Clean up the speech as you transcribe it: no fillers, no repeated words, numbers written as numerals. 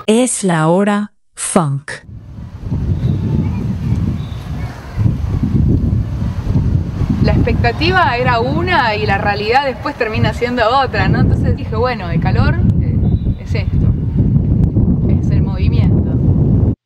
Es la hora funk. La expectativa era una y la realidad después termina siendo otra, ¿no? Entonces dije, bueno, el calor es esto.